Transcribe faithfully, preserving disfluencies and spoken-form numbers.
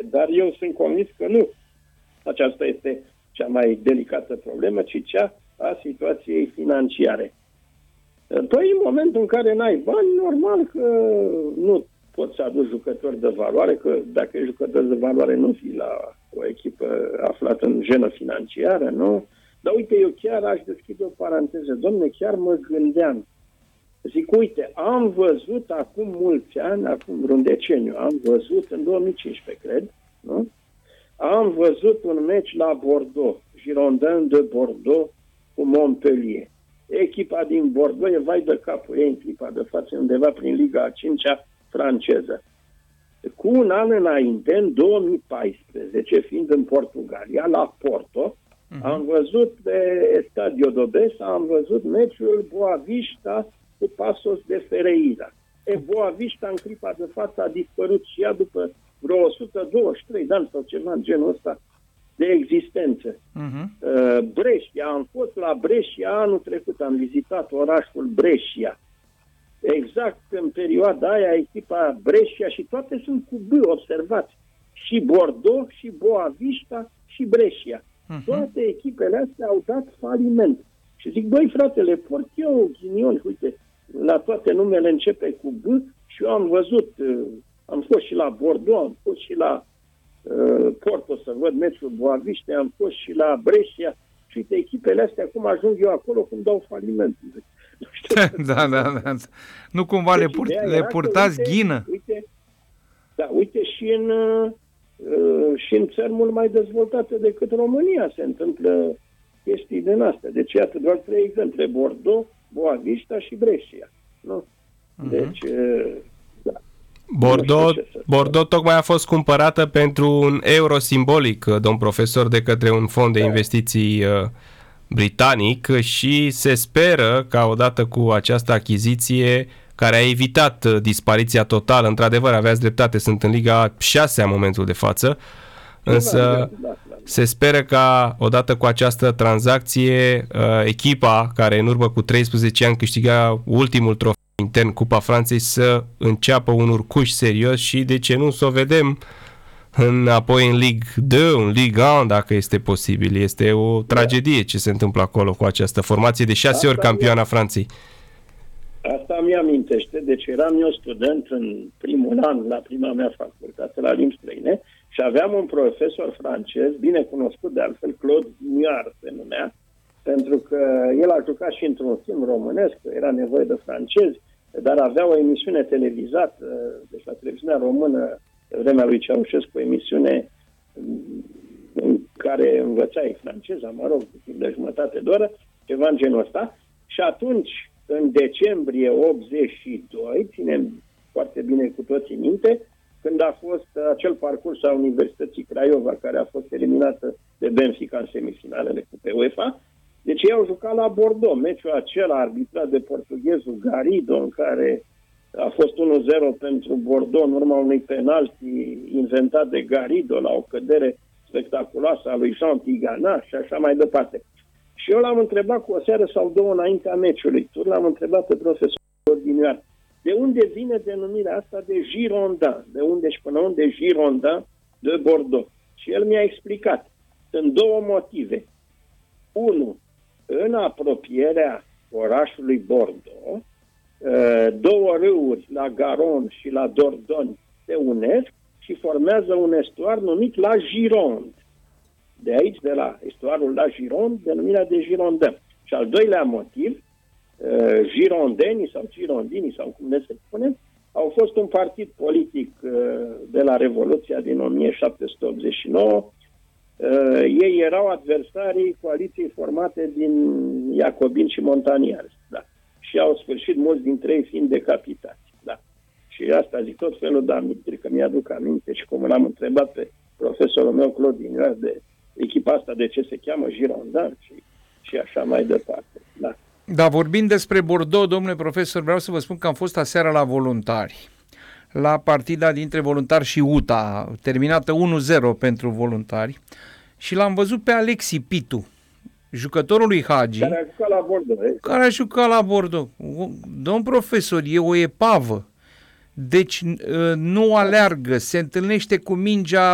dar eu sunt convins că nu aceasta este cea mai delicată problemă, ci cea a situației financiare. Păi, în momentul în care n-ai bani, normal că nu poți să aduci jucători de valoare, că dacă e jucător de valoare nu fii la o echipă aflată în jenă financiară, nu? Dar uite, eu chiar aș deschide o paranteză. Dom'le, chiar mă gândeam. Zic, uite, am văzut acum mulți ani, acum vreun deceniu, am văzut în două mii cincisprezece, cred, nu? Am văzut un meci la Bordeaux, Girondins de Bordeaux cu Montpellier. Echipa din Bordeaux e vai de capul ei în clipa de față, undeva prin Liga a cincea franceză. Cu un an înainte, în două mii paisprezece, fiind în Portugalia, la Porto, uh-huh. am văzut pe Estadio do Bessa, am văzut meciul Boavista cu Paços de Ferreira. E, Boavista în clipa de față a dispărut și ea după vreo o sută douăzeci și trei de ani sau ceva în genul ăsta de existență. Uh-huh. Uh, Brescia, am fost la Brescia anul trecut, am vizitat orașul Brescia. Exact în perioada aia, echipa Brescia și toate sunt cu B, observați. Și Bordeaux, și Boavista, și Brescia. Uh-huh. Toate echipele astea au dat faliment. Și zic, băi fratele, port eu ghinion, uite, la toate numele începe cu B și eu am văzut, uh, am fost și la Bordeaux, am fost și la uh, Porto să văd meciul Boavista, am fost și la Brescia și uite, echipele astea, cum ajung eu acolo, cum dau faliment. da, da, da. Nu cumva deci, le, pur- le purtați uite, ghină? Uite, da, uite și în, uh, și în țări mult mai dezvoltate decât România se întâmplă chestii din astea. Deci, iată, doar trei exemple. Bordeaux, Boavista și Brescia. Nu? Deci, uh-huh. da. Bordeaux, Bordeaux tocmai a fost cumpărată pentru un euro simbolic, domn profesor, de către un fond de da. investiții uh, britanic și se speră ca odată cu această achiziție care a evitat dispariția totală, într-adevăr aveați dreptate, sunt în Liga șase în momentul de față, însă se speră ca odată cu această tranzacție echipa care în urmă cu treisprezece ani câștiga ultimul trofeu intern Cupa Franței să înceapă un urcuș serios și de ce nu să o vedem înapoi în Ligue doi, în Ligue unu, dacă este posibil. Este o tragedie ce se întâmplă acolo cu această formație de șase asta ori campioana Franței. Asta mi amintește. Deci eram eu student în primul an la prima mea facultate, la limbi străine, și aveam un profesor francez, bine cunoscut de altfel, Claude Vignoire se numea, pentru că el a jucat și într-un film românesc, era nevoie de francezi, dar avea o emisiune televizată, deci la televiziunea română, vremea lui Ceaușescu, o emisiune în care învățai franceza, mă rog, timp de jumătate de oră, ceva în genul ăsta. Și atunci, în decembrie optzeci și doi, ținem foarte bine cu toții minte, când a fost acel parcurs a Universității Craiova, care a fost eliminată de Benfica în semifinalele Cupei UEFA, deci ei au jucat la Bordeaux. Meciul acela arbitrat de portughezul Garrido, în care a fost unu zero pentru Bordeaux în urma unui penalti inventat de Garrido la o cădere spectaculoasă a lui Jean Tigana și așa mai departe. Și eu l-am întrebat cu o seară sau două înaintea meciului. Tu l-am întrebat pe profesorul Dinioar, de unde vine denumirea asta de Girondin? De unde și până unde Girondin de Bordeaux? Și el mi-a explicat. Sunt două motive. Unu, în apropierea orașului Bordeaux, două râuri, la Garonne și la Dordogne, se unesc și formează un estuar numit la Gironde. De aici, de la estuarul la Gironde, denumirea de Girondin. Și al doilea motiv, girondenii sau girondinii, sau cum ne se spune, au fost un partid politic de la Revoluția din o mie șapte sute optzeci și nouă. Ei erau adversarii coaliției formate din Iacobini și Montaniari. Da. Și au sfârșit mulți dintre ei fiind decapitați. Da. Și asta zic tot felul de amintiri, că mi-aduc aminte și cum l-am întrebat pe profesorul meu Claude Vignoire de echipa asta de ce se cheamă Girondin și, și așa mai departe. Da. Da, vorbind despre Bordeaux, domnule profesor, vreau să vă spun că am fost aseară la Voluntari, la partida dintre Voluntari și U T A, terminată unu zero pentru Voluntari, și l-am văzut pe Alexi Pitu, jucătorul lui Hagi, care a jucat la Bordeaux. Care a jucat la Bordeaux. Domn profesor, e o epavă. Deci nu aleargă, se întâlnește cu mingea